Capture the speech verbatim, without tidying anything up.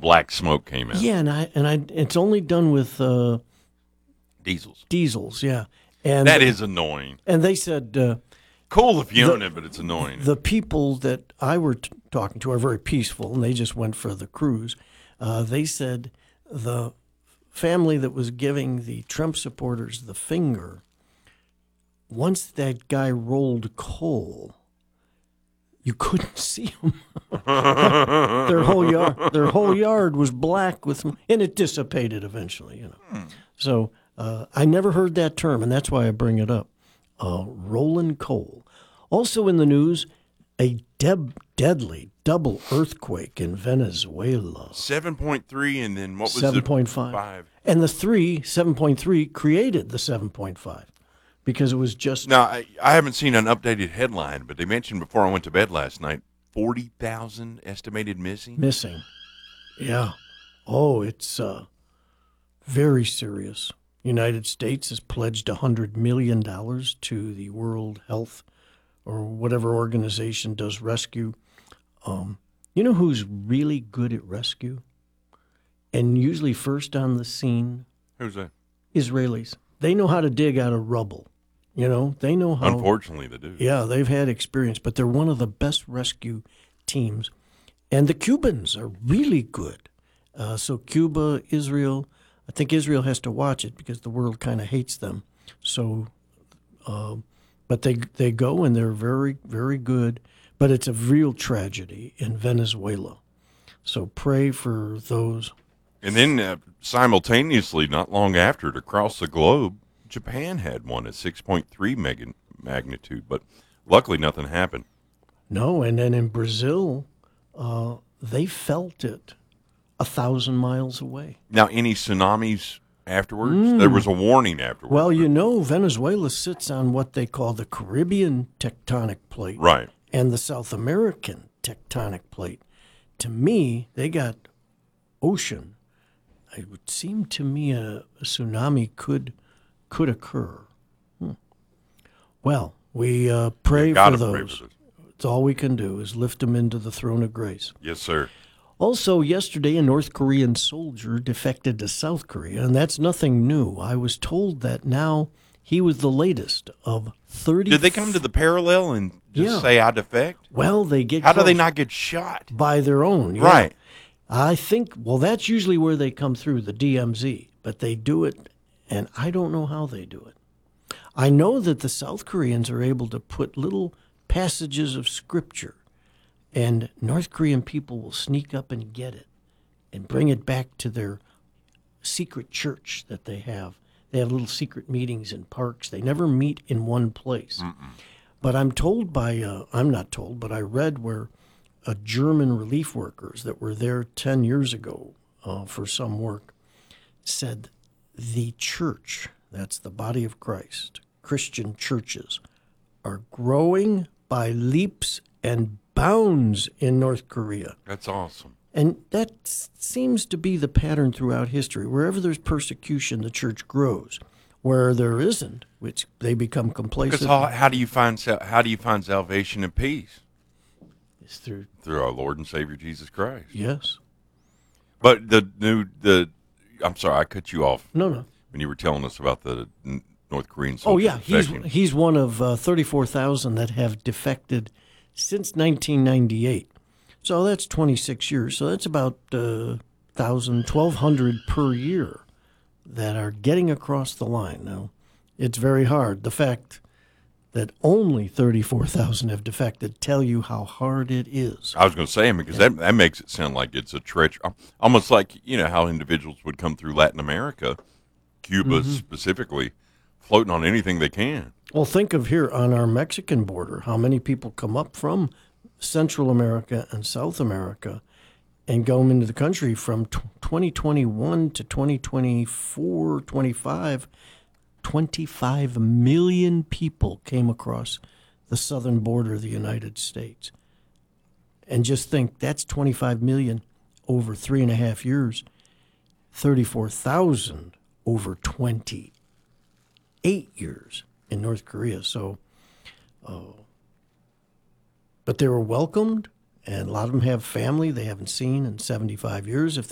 black smoke came out. Yeah, and I and I it's only done with uh, Diesels. diesels. Yeah, and That is annoying. And they said, uh, cool if you the, own it, but it's annoying. The people that I were t- talking to are very peaceful, and they just went for the cruise. Uh, they said the family that was giving the Trump supporters the finger, once that guy rolled coal, you couldn't see him. their whole yard, their whole yard was black with, and it dissipated eventually. You know, hmm. so uh, I never heard that term, and that's why I bring it up. Uh, rolling coal. Also in the news, a deb- deadly double earthquake in Venezuela. seven point three, and then what was seven point five? five. And the three, seven point three, created the seven point five because it was just... Now, I, I haven't seen an updated headline, but they mentioned before I went to bed last night, forty thousand estimated missing. Missing. Yeah. Oh, it's uh, very serious. United States has pledged one hundred million dollars to the World Health or whatever organization does rescue. Um, you know who's really good at rescue and usually first on the scene? Who's that? Israelis. They know how to dig out of rubble. You know, they know how. Unfortunately, they do. Yeah, they've had experience, but they're one of the best rescue teams. And the Cubans are really good. Uh, so Cuba, Israel, I think Israel has to watch it because the world kind of hates them. So, uh, but they they go and they're very, very good. But it's a real tragedy in Venezuela. So pray for those. And then uh, simultaneously, not long after it, across the globe, Japan had one at six point three mega magnitude. But luckily, nothing happened. No, and then in Brazil, uh, they felt it a thousand miles away. Now, any tsunamis afterwards? Mm. There was a warning afterwards. Well, you know, Venezuela sits on what they call the Caribbean tectonic plate. Right. And the South American tectonic plate. To me, they got ocean. It would seem to me a, a tsunami could could occur. Hmm. Well, we uh, pray for those. Pray for it's all we can do is lift them into the throne of grace. Yes, sir. Also, yesterday, a North Korean soldier defected to South Korea, and that's nothing new. I was told that now he was the latest of thirty. Did they come to the parallel and just yeah. say, I defect? Well, they get How do they not get shot? By their own. Yeah. Right. I think, well, that's usually where they come through, the D M Z, but they do it, and I don't know how they do it. I know that the South Koreans are able to put little passages of Scripture, and North Korean people will sneak up and get it and bring it back to their secret church that they have. They have little secret meetings in parks. They never meet in one place. Mm-mm. But I'm told by, uh, I'm not told, but I read where uh, German relief workers that were there ten years ago uh, for some work said the church, that's the body of Christ, Christian churches, are growing by leaps and bounds in North Korea. That's awesome. And that s- seems to be the pattern throughout history. Wherever there's persecution, the church grows. Where there isn't, which they become complacent. Because how, how do you find how do you find salvation and peace? It's through through our Lord and Savior Jesus Christ. Yes. But the new the I'm sorry, I cut you off. No, no. When you were telling us about the North Korean soldiers. Oh yeah, he's defecting. he's one of uh, thirty-four thousand that have defected since nineteen ninety-eight. So that's twenty-six years. So that's about uh, one thousand, twelve hundred per year that are getting across the line. Now, it's very hard. The fact that only thirty-four thousand have defected tell you how hard it is. I was going to say, because yeah. that that makes it sound like it's a treachery. Almost like, you know, how individuals would come through Latin America, Cuba mm-hmm. specifically, floating on anything they can. Well, think of here on our Mexican border, how many people come up from Central America and South America and go into the country from twenty twenty-one to twenty twenty-four, twenty-five. twenty-five million people came across the southern border of the United States. And just think, that's twenty-five million over three and a half years, thirty-four thousand over twenty-eight years in North Korea. So, uh, but they were welcomed, and a lot of them have family they haven't seen in seventy-five years. If